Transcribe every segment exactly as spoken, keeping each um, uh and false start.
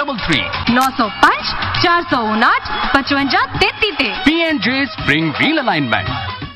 Double three नौ सौ पांच चार सौ उनाठ पचवंजा तेती ते P and J spring wheel alignment.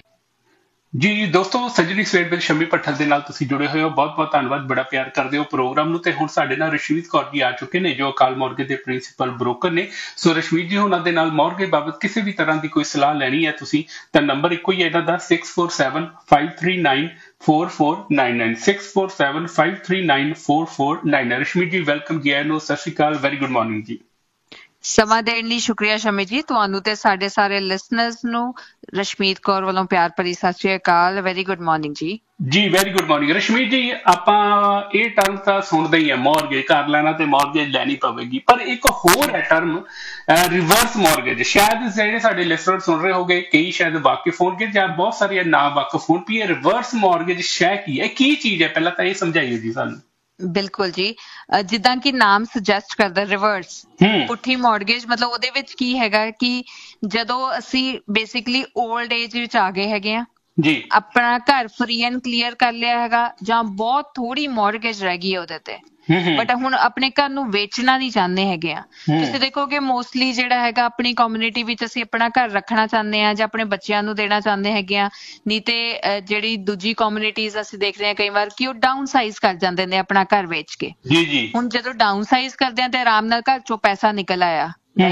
जी दोस्तों, सजनी सवेर विच शम्मी भट्ठल दे नाल तुसीं जुड़े होए हो। बहुत बहुत धन्नवाद, बड़ा प्यार करदे हो प्रोग्राम नूं। ते हुण साडे नाल रशमीत कौर जी आ चुके ने जो अकाल मॉर्गेज दे प्रिंसीपल ब्रोकर ने। सो रशमीत जी हुणां दे नाल मॉर्गेज बाबत किसी भी तरह की कोई सलाह लैनी है तुसीं तां नंबर इक्को ही है इन्हां दा six four seven five three nine four four nine nine six four seven five three nine four four nine nine. रशमीत जी वेलकम जी आए नो, सत श्री अकाल, वेरी गुड मॉर्निंग जी। ਸਮਾਂ ਦੇਣ ਲਈ ਸ਼ੁਕਰੀਆ ਸ਼ਮੀ ਜੀ, ਤੁਹਾਨੂੰ ਤੇ ਸਾਡੇ ਸਾਰੇ ਲਿਸਨਰਸ ਨੂੰ ਰਸ਼ਮੀਤ ਕੌਰ ਵੱਲੋਂ ਪਿਆਰ ਭਰੀ ਸਤਿ ਸ਼੍ਰੀ ਅਕਾਲ, ਵੈਰੀ ਗੁੱਡ ਮਾਰਨਿੰਗ ਜੀ। ਜੀ ਵੈਰੀ ਗੁੱਡ ਮਾਰਨਿੰਗ ਰਸ਼ਮੀਤ ਜੀ। ਆਪਾਂ ਇਹ ਟਰਮ ਤਾਂ ਸੁਣਦੇ ਹੀ ਆ, ਮੌਰਗੇਜ ਕਰ ਲੈਣਾ ਤੇ ਮੌਰਗੇਜ ਲੈਣੀ ਪਵੇਗੀ, ਪਰ ਇੱਕ ਹੋਰ ਹੈ ਟਰਮ ਰਿਵਰਸ ਮੌਰਗੇਜ। ਸ਼ਾਇਦ ਜਿਹੜੇ ਸਾਡੇ ਲਿਸਨਰ ਸੁਣ ਰਹੇ ਹੋਗੇ ਕਈ ਸ਼ਾਇਦ ਵਾਕਿਫ ਹੋਣਗੇ ਜਾਂ ਬਹੁਤ ਸਾਰੇ ਨਾ ਵਾਕਿਫ ਹੋਣ ਵੀ ਇਹ ਰਿਵਰਸ ਮੌਰਗੇਜ ਸ਼ੈ ਕੀ ਹੈ, ਕੀ ਚੀਜ਼ ਹੈ, ਪਹਿਲਾਂ ਤਾਂ ਇਹ ਸਮਝਾਈਏ ਜੀ ਸਾਨੂੰ। ਬਿਲਕੁਲ ਜੀ, ਜਿੱਦਾਂ ਕਿ ਨਾਮ ਸੁਜੈਸਟ ਕਰਦਾ ਰਿਵਰਸ ਪੁੱਠੀ ਮੌਰਗੇਜ, ਮਤਲਬ ਉਹਦੇ ਵਿੱਚ ਕੀ ਹੈਗਾ ਕਿ ਜਦੋਂ ਅਸੀਂ ਬੇਸਿਕਲੀ 올ਡ ਏਜ ਵਿੱਚ ਆ ਗਏ ਹੈਗੇ ਆ ਜੀ, ਆਪਣਾ ਘਰ ਫ੍ਰੀ ਐਂਡ ਕਲੀਅਰ ਕਰ ਲਿਆ ਹੈਗਾ ਜਾਂ ਬਹੁਤ ਥੋੜੀ ਮੌਰਗੇਜ ਰਹਿ ਗਈ ਹੈ ਉਹਦੇ ਤੇ, ਬਟ ਹੁਣ ਆਪਣੇ ਘਰ ਨੂੰ ਵੇਚਣਾ ਨਹੀਂ ਚਾਹੁੰਦੇ ਹੈਗੇ ਆ। ਤੁਸੀਂ ਦੇਖੋਗੇ ਮੋਸਟਲੀ ਜਿਹੜਾ ਹੈਗਾ ਆਪਣੀ ਕਮਿਊਨਿਟੀ ਵਿੱਚ ਅਸੀਂ ਆਪਣਾ ਘਰ ਰੱਖਣਾ ਚਾਹੁੰਦੇ ਆ ਜਾਂ ਆਪਣੇ ਬੱਚਿਆਂ ਨੂੰ ਦੇਣਾ ਚਾਹੁੰਦੇ ਹੈਗੇ ਆ, ਨਹੀਂ ਤੇ ਜਿਹੜੀ ਦੂਜੀ ਕਮਿਊਨਿਟੀਜ਼ ਅਸੀਂ ਦੇਖ ਰਹੇ ਹਾਂ ਕਈ ਵਾਰ ਕਿ ਉਹ ਡਾਊਨ ਸਾਈਜ਼ ਕਰ ਜਾਂਦੇ ਨੇ ਆਪਣਾ ਘਰ ਵੇਚ ਕੇ। ਹੁਣ ਜਦੋਂ ਡਾਊਨ ਸਾਈਜ਼ ਕਰਦੇ ਆ ਤੇ ਆਰਾਮ ਨਾਲ ਘਰ ਚੋਂ ਪੈਸਾ ਨਿਕਲ ਆਇਆ,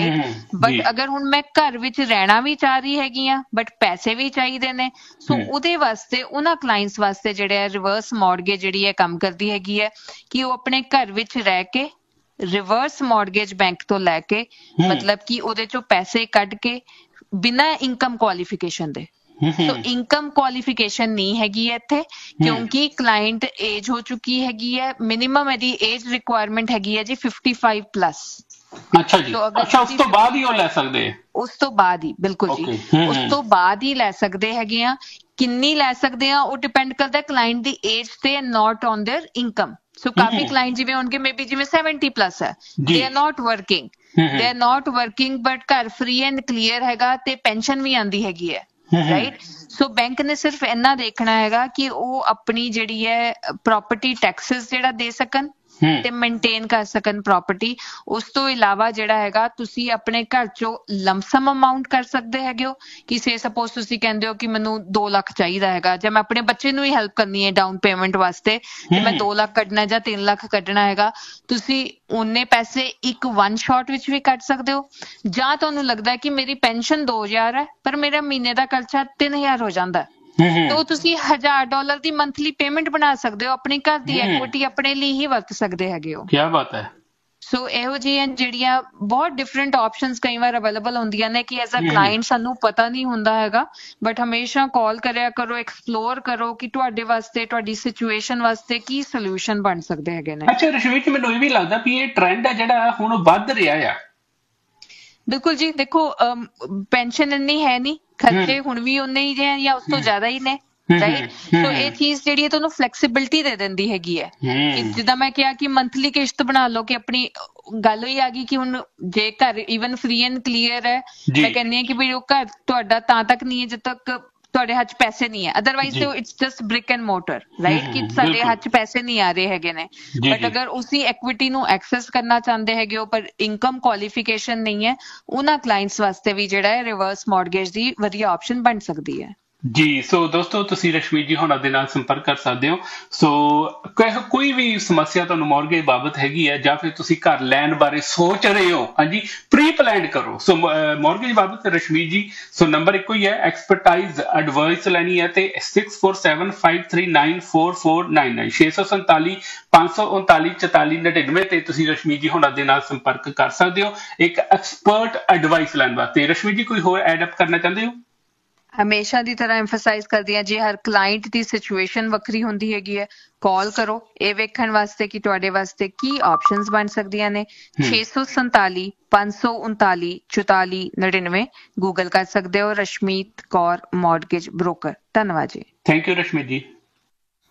ਬਟ ਅਗਰ ਹੁਣ ਮੈਂ ਘਰ ਵਿੱਚ ਰਹਿਣਾ ਵੀ ਚਾਹ ਰਹੀ ਹੈਗੀ ਆ ਬਟ ਪੈਸੇ ਵੀ ਚਾਹੀਦੇ ਨੇ, ਸੋ ਉਹਦੇ ਵਾਸਤੇ ਉਹਨਾਂ ਕਲਾਇੰਟਸ ਵਾਸਤੇ ਜਿਹੜੇ ਹੈ ਰਿਵਰਸ ਮੌਰਗੇਜ ਜਿਹੜੀ ਹੈ ਕੰਮ ਕਰਦੀ ਹੈਗੀ ਹੈ ਕਿ ਉਹ ਆਪਣੇ ਘਰ ਵਿੱਚ ਰਹਿ ਕੇ ਰਿਵਰਸ ਮੌਰਗੇਜ ਬੈਂਕ ਤੋਂ ਲੈ ਕੇ, ਮਤਲਬ ਕਿ ਉਹਦੇ ਚੋਂ ਪੈਸੇ ਕੱਢ ਕੇ ਬਿਨਾਂ ਇਨਕਮ ਕੁਆਲੀਫਿਕੇਸ਼ਨ ਦੇ। ਸੋ ਇਨਕਮ ਕੁਆਲੀਫਿਕੇਸ਼ਨ ਨਹੀਂ ਹੈਗੀ ਹੈ ਇੱਥੇ, ਕਿਉਂਕਿ ਕਲਾਇੰਟ ਏਜ ਹੋ ਚੁੱਕੀ ਹੈਗੀ ਹੈ, ਮਿਨੀਮਮ ਇਹਦੀ ਏਜ ਰਿਕੁਆਇਰਮੈਂਟ ਹੈਗੀ ਹੈ ਜੀ ਫਿਫਟੀ ਫਾਈਵ ਪਲੱਸ। ਅੱਛਾ ਜੀ, ਅੱਛਾ ਉਸ ਤੋਂ ਬਾਅਦ ਹੀ ਉਹ ਲੈ ਸਕਦੇ ਆ? ਉਸ ਤੋਂ ਬਾਅਦ ਹੀ, ਬਿਲਕੁਲ ਜੀ, ਉਸ ਤੋਂ ਬਾਅਦ ਹੀ ਲੈ ਸਕਦੇ ਹੈਗੇ ਆ। ਕਿੰਨੀ ਲੈ ਸਕਦੇ ਆ ਉਹ ਡਿਪੈਂਡ ਕਰਦਾ ਕਲਾਇੰਟ ਦੀ ਏਜ ਤੇ, note on their income. So coffee client ਜਿਵੇਂ ਹੋਣਗੇ ਮੇਬੀ ਜਿਵੇਂ ਸੈਵਨਟੀ ਪਲੱਸ ਹੈ, they are note working they are note working but ਘਰ ਫ੍ਰੀ ਐਂਡ ਕਲੀਅਰ ਹੈਗਾ ਤੇ ਪੈਨਸ਼ਨ ਵੀ ਆਉਂਦੀ ਹੈਗੀ ਹੈ, ਰਾਈਟ। ਸੋ ਬੈਂਕ ਨੇ ਸਿਰਫ ਇੰਨਾ ਦੇਖਣਾ ਹੈਗਾ ਕਿ ਉਹ ਆਪਣੀ ਜਿਹੜੀ ਹੈ ਪ੍ਰੋਪਰਟੀ ਟੈਕਸਿਸ ਜਿਹੜਾ ਦੇ ਸਕਣ ਤੇ ਮੇਨਟੇਨ ਕਰ ਸਕਣ ਪ੍ਰੋਪਰਟੀ। ਉਸ ਤੋਂ ਇਲਾਵਾ ਜਿਹੜਾ ਹੈਗਾ ਤੁਸੀਂ ਆਪਣੇ ਘਰ ਚੋਂ ਲਮਸਮ ਅਮਾਊਂਟ ਕਰ ਸਕਦੇ ਹੈਗੇ ਹੋ ਕਿ ਸੇ ਸਪੋਜ਼ ਤੁਸੀਂ ਕਹਿੰਦੇ ਹੋ ਕਿ ਮੈਨੂੰ ਦੋ ਲੱਖ ਚਾਹੀਦਾ ਹੈਗਾ ਜਾਂ ਮੈਂ ਆਪਣੇ ਬੱਚੇ ਨੂੰ ਹੀ ਹੈਲਪ ਕਰਨੀ ਹੈ ਡਾਊਨ ਪੇਮੈਂਟ ਵਾਸਤੇ ਤੇ ਮੈਂ ਦੋ ਲੱਖ ਕੱਢਣਾ ਜਾਂ ਤਿੰਨ ਲੱਖ ਕੱਢਣਾ ਹੈਗਾ, ਤੁਸੀਂ ਉਨੇ ਪੈਸੇ ਇੱਕ ਵਨ ਸ਼ਾਟ ਵਿੱਚ ਵੀ ਕੱਢ ਸਕਦੇ ਹੋ। ਜਾਂ ਤੁਹਾਨੂੰ ਲੱਗਦਾ ਕਿ ਮੇਰੀ ਪੈਨਸ਼ਨ ਦੋ ਹਜ਼ਾਰ ਹੈ ਪਰ ਮੇਰਾ ਮਹੀਨੇ ਦਾ ਖਰਚਾ ਤਿੰਨ ਹਜ਼ਾਰ ਹੋ ਜਾਂਦਾ ਤਾਂ ਤੁਸੀਂ ਹਜ਼ਾਰ ਡਾਲਰ ਦੀ ਮੰਥਲੀ ਪੇਮੈਂਟ ਬਣਾ ਸਕਦੇ ਹੋ, ਆਪਣੀ ਘਰ ਦੀ ਐਕੁਇਟੀ ਆਪਣੇ ਲਈ ਹੀ ਵਰਤ ਸਕਦੇ ਹੈਗੇ ਹੋ। ਕੀ ਬਾਤ ਹੈ। ਸੋ ਇਹੋ ਜਿਹੀਆਂ ਜਿਹੜੀਆਂ ਬਹੁਤ ਡਿਫਰੈਂਟ ਆਪਸ਼ਨਸ ਕਈ ਵਾਰ ਅਵੇਲੇਬਲ ਹੁੰਦੀਆਂ ਨੇ ਕਿ ਐਜ਼ ਅ ਕਲਾਇੰਟ ਸਾਨੂੰ ਪਤਾ ਨਹੀਂ ਹੁੰਦਾ ਹੈਗਾ, ਬਟ ਹਮੇਸ਼ਾ ਕਾਲ ਕਰਿਆ ਕਰੋ, ਐਕਸਪਲੋਰ ਕਰੋ ਕਿ ਤੁਹਾਡੇ ਵਾਸਤੇ ਤੁਹਾਡੀ ਸਿਚੁਏਸ਼ਨ ਵਾਸਤੇ ਕੀ ਸੋਲੂਸ਼ਨ ਬਣ ਸਕਦੇ ਹੈਗੇ ਨੇ। ਅੱਛਾ ਰਸ਼ਮੀਤ, ਮੈਨੂੰ ਇਹ ਵੀ ਲੱਗਦਾ ਵੀ ਇਹ ਟ੍ਰੈਂਡ ਹੈ ਜਿਹੜਾ ਹੁਣ ਵੱਧ ਰਿਹਾ ਆ। ਬਿਲਕੁਲ ਜੀ, ਦੇਖੋ ਪੈਨਸ਼ਨ ਇੰਨੀ ਹੈ ਨਹੀਂ, ਖਰਚੇ ਹੁਣ ਵੀ ਉਨੇ ਹੀ ਨੇ ਜਾਂ ਉਸ ਤੋਂ ਜ਼ਿਆਦਾ ਹੀ ਨੇ, ਰਾਈਟ। ਸੋ ਇਹ ਚੀਜ਼ ਜਿਹੜੀ ਹੈ ਤੁਹਾਨੂੰ ਫਲੈਕਸੀਬਿਲਿਟੀ ਦੇ ਦਿੰਦੀ ਹੈਗੀ ਹੈ ਕਿ ਜਿੱਦਾਂ ਮੈਂ ਕਿਹਾ ਕਿ ਮੰਥਲੀ ਕਿਸ਼ਤ ਬਣਾ ਲਓ, ਕਿ ਆਪਣੀ ਗੱਲ ਹੋਈ ਆ ਗਈ ਕਿ ਹੁਣ ਜੇ ਘਰ ਈਵਨ ਫ੍ਰੀ ਐਂਡ ਕਲੀਅਰ ਹੈ, ਮੈਂ ਕਹਿੰਦੀ ਹਾਂ ਕਿ ਵੀ ਉਹ ਘਰ ਤੁਹਾਡਾ ਤਾਂ ਤੱਕ ਨਹੀਂ ਹੈ ਜਦ ਤੱਕ ਤੁਹਾਡੇ ਹੱਥ ਪੈਸੇ ਨਹੀਂ ਹੈ, ਅਦਰਵਾਈਜ਼ ਤੇ it's just brick and motor, right, ਕਿ ਸਾਡੇ ਹੱਥ ਪੈਸੇ ਨਹੀਂ ਆ ਰਹੇ ਹੈਗੇ ਨੇ। ਬਟ ਅਗਰ ਉਸੀ ਐਕੁਇਟੀ ਨੂੰ ਐਕਸੈਸ ਕਰਨਾ ਚਾਹੁੰਦੇ ਹੈਗੇ ਹੋ ਪਰ ਇਨਕਮ ਕੁਆਲੀਫਿਕੇਸ਼ਨ ਨਹੀਂ ਹੈ, ਉਹਨਾਂ ਕਲਾਇੰਟਸ ਵਾਸਤੇ ਵੀ ਜਿਹੜਾ ਹੈ ਰਿਵਰਸ ਮੌਰਗੇਜ ਦੀ ਵਧੀਆ ਆਪਸ਼ਨ ਬਣ ਸਕਦੀ ਹੈ। ਜੀ ਸੋ ਦੋਸਤੋ, ਤੁਸੀਂ ਰਸ਼ਮੀਤ ਜੀ ਹੋਣਾ ਦੇ ਨਾਲ ਸੰਪਰਕ ਕਰ ਸਕਦੇ ਹੋ। ਸੋ ਕੋਈ ਵੀ ਸਮੱਸਿਆ ਤੁਹਾਨੂੰ ਮੌਰਗੇਜ ਬਾਬਤ ਹੈਗੀ ਹੈ ਜਾਂ ਫਿਰ ਤੁਸੀਂ ਘਰ ਲੈਣ ਬਾਰੇ ਸੋਚ ਰਹੇ ਹੋ, ਹਾਂਜੀ, ਪ੍ਰੀ ਪਲਾਨ ਕਰੋ। ਸੋ ਮੌਰਗੇਜ ਬਾਬਤ ਰਸ਼ਮੀਤ ਜੀ, ਸੋ ਨੰਬਰ ਇੱਕੋ ਹੀ ਹੈ, ਐਕਸਪਰਟਾਈਜ਼ ਐਡਵਾਈਸ ਲੈਣੀ ਹੈ ਤੇ six four seven five three nine four four nine nine ਛੇ ਸੌ ਸੰਤਾਲੀ ਪੰਜ ਸੌ ਉਨਤਾਲੀ ਚੁਤਾਲੀ ਨੜਿਨਵੇਂ ਤੇ ਤੁਸੀਂ ਰਸ਼ਮੀਤ ਜੀ ਹੋਣਾ ਦੇ ਨਾਲ ਸੰਪਰਕ ਕਰ ਸਕਦੇ ਹੋ ਇੱਕ ਐਕਸਪਰਟ ਐਡਵਾਈਸ ਲੈਣ ਵਾਸਤੇ। ਰਸ਼ਮੀਤ ਜੀ ਕੋਈ ਹੋਰ ਐਡ ਅਪ ਕਰਨਾ ਚਾਹੁੰਦੇ ਹੋ? ਹਮੇਸ਼ਾ ਦੀ ਤਰ੍ਹਾਂ ਐਮਫਸਾਈਜ਼ ਕਰਦੀ ਹਾਂ, ਜੇ ਹਰ ਕਲਾਇੰਟ ਦੀ ਸਿਚੁਏਸ਼ਨ ਵੱਖਰੀ ਹੁੰਦੀ ਹੈਗੀ ਹੈ, ਕਾਲ ਕਰੋ ਇਹ ਵੇਖਣ ਵਾਸਤੇ ਕਿ ਤੁਹਾਡੇ ਵਾਸਤੇ ਕੀ ਆਪਸ਼ਨਸ ਬਣ ਸਕਦੀਆਂ ਨੇ। ਛੇ ਸੌ ਸੰਤਾਲੀ ਪੰਜ ਸੌ ਉਨਤਾਲੀ ਚੁਤਾਲੀ ਨੜਿਨਵੇਂ ਗੂਗਲ ਕਰ ਸਕਦੇ ਹੋ। Rashmeet Kaur mortgage broker. ਧੰਨਵਾਦ ਜੀ। ਥੈਂਕ ਯੂ ਰਸ਼ਮੀਤ ਜੀ।